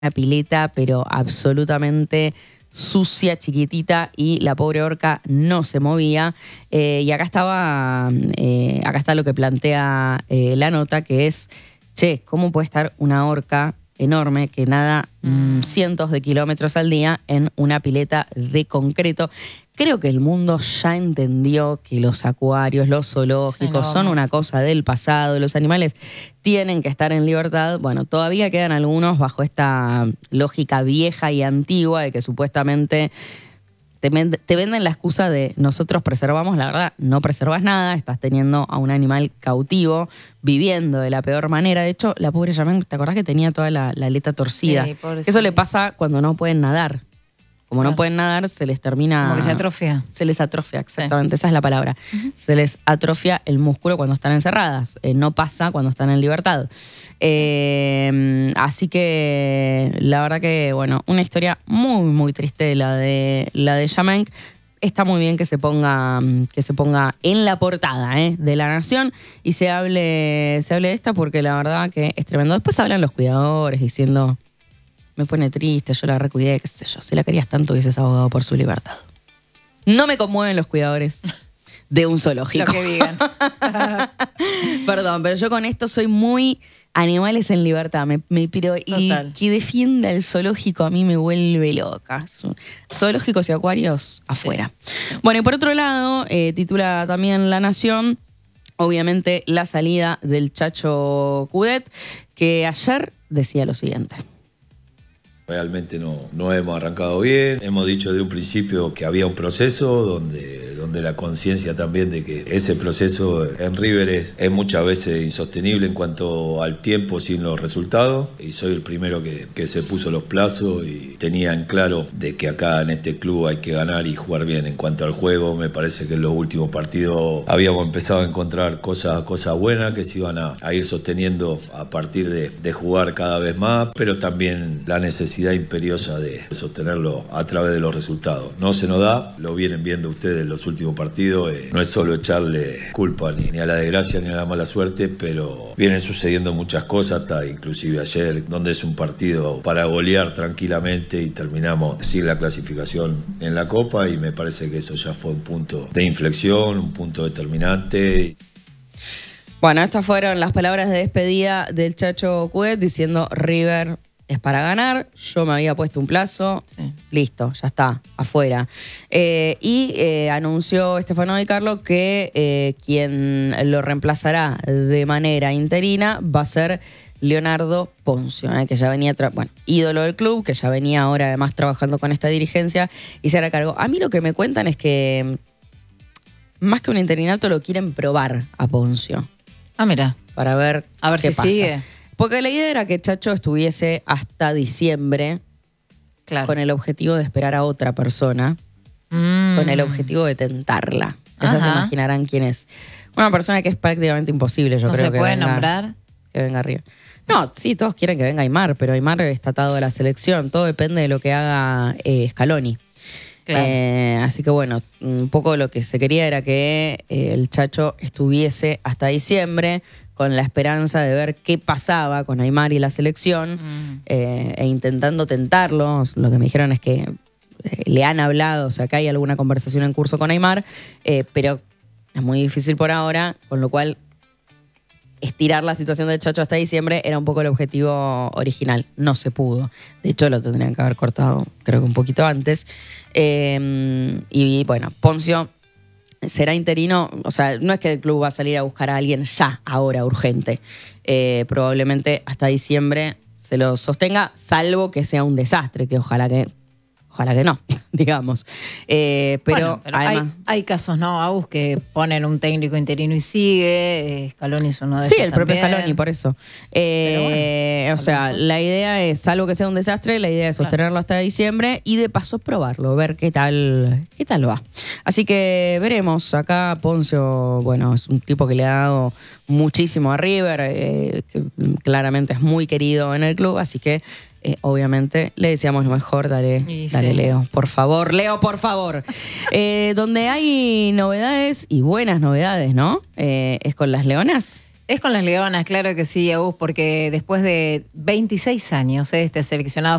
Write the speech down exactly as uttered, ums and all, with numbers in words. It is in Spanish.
una pileta, pero absolutamente sucia, chiquitita, y la pobre orca no se movía. Eh, y acá estaba, eh, acá está lo que plantea eh, la nota, que es, che, ¿cómo puede estar una orca enorme que nada mm, cientos de kilómetros al día en una pileta de concreto? Creo que el mundo ya entendió que los acuarios, los zoológicos son una cosa del pasado, los animales tienen que estar en libertad. Bueno, todavía quedan algunos bajo esta lógica vieja y antigua de que supuestamente te, te venden la excusa de nosotros preservamos. La verdad, no preservas nada, estás teniendo a un animal cautivo, viviendo de la peor manera. De hecho, la pobre Jamén, ¿te acordás que tenía toda la, la aleta torcida? Sí, eso le pasa cuando no pueden nadar. Como no pueden nadar, se les termina... Como que se atrofia. Se les atrofia, exactamente, sí. Esa es la palabra. Uh-huh. Se les atrofia el músculo cuando están encerradas. Eh, no pasa cuando están en libertad. Eh, así que, la verdad que, bueno, una historia muy, muy triste la de la de Jamén. Está muy bien que se ponga, que se ponga en la portada ¿eh? de La Nación y se hable, se hable de esta, porque la verdad que es tremendo. Después hablan los cuidadores diciendo... Me pone triste, yo la recuidé, qué sé yo. Si la querías tanto, hubieses abogado por su libertad. No me conmueven los cuidadores de un zoológico. Lo que digan. Perdón, pero yo con esto soy muy animales en libertad. Me, me pero y que defienda el zoológico a mí me vuelve loca. Zoológicos y acuarios afuera. Sí. Bueno, y por otro lado, eh, titula también La Nación, obviamente, la salida del Chacho Coudet, que ayer decía lo siguiente. Realmente no, no hemos arrancado bien. Hemos dicho de un principio que había un proceso donde, donde la conciencia también de que ese proceso en River es, es muchas veces insostenible en cuanto al tiempo sin los resultados. Y soy el primero que, que se puso los plazos y tenía en claro de que acá en este club hay que ganar y jugar bien. En cuanto al juego, me parece que en los últimos partidos habíamos empezado a encontrar cosas, cosas buenas que se iban a, a ir sosteniendo a partir de, de jugar cada vez más, pero también la necesidad imperiosa de sostenerlo a través de los resultados. No se nos da, lo vienen viendo ustedes en los últimos partidos, eh, no es solo echarle culpa ni, ni a la desgracia ni a la mala suerte, pero vienen sucediendo muchas cosas, hasta inclusive ayer, donde es un partido para golear tranquilamente y terminamos sin la clasificación en la Copa, y me parece que eso ya fue un punto de inflexión, un punto determinante. Bueno, estas fueron las palabras de despedida del Chacho Coudet diciendo River es para ganar, yo me había puesto un plazo, sí. Listo, ya está, afuera. Eh, y eh, anunció Stefano Di Carlo que eh, quien lo reemplazará de manera interina va a ser Leonardo Ponzio, eh, que ya venía, tra- bueno, ídolo del club, que ya venía ahora además trabajando con esta dirigencia y se hará cargo. A mí lo que me cuentan es que más que un interinato lo quieren probar a Ponzio. Ah, mira. Para ver, a ver qué si pasa. sigue. Porque la idea era que Chacho estuviese hasta diciembre, claro, con el objetivo de esperar a otra persona, mm. con el objetivo de tentarla. Ajá. Ya se imaginarán quién es. Una persona que es prácticamente imposible, yo ¿No creo se que puede venga, nombrar? Que venga arriba. No, sí, todos quieren que venga Aimar, pero Aimar está atado a la selección. Todo depende de lo que haga eh, Scaloni. Claro. Eh, así que bueno, un poco lo que se quería era que eh, el Chacho estuviese hasta diciembre, con la esperanza de ver qué pasaba con Aimar y la selección, mm. eh, e intentando tentarlo. Lo que me dijeron es que eh, le han hablado, o sea, que hay alguna conversación en curso con Aimar, eh, pero es muy difícil por ahora, con lo cual estirar la situación del Chacho hasta diciembre era un poco el objetivo original. No se pudo. De hecho, lo tendrían que haber cortado, creo que un poquito antes. Eh, y bueno, Ponzio será interino, o sea, no es que el club va a salir a buscar a alguien ya, ahora, urgente. Eh, probablemente hasta diciembre se lo sostenga, salvo que sea un desastre, que ojalá que, ojalá que no, digamos. Eh, pero bueno, pero además, hay, hay casos, ¿no, Agus, que ponen un técnico interino y sigue? Eh, Scaloni es uno de esos. Sí, el propio también. Scaloni, por eso. Eh, bueno, o sea, la idea es, salvo que sea un desastre, la idea es sostenerlo hasta diciembre y de paso probarlo, ver qué tal, qué tal va. Así que veremos. Acá Ponzio, bueno, es un tipo que le ha dado muchísimo a River, eh, que claramente es muy querido en el club, así que Eh, obviamente le deseamos lo mejor. Dale, sí, dale sí. Leo, por favor, Leo, por favor. eh, donde hay novedades y buenas novedades, ¿no? Eh, es con las Leonas. Es con las Leonas, claro que sí, Agus, porque después de veintiséis años, este seleccionado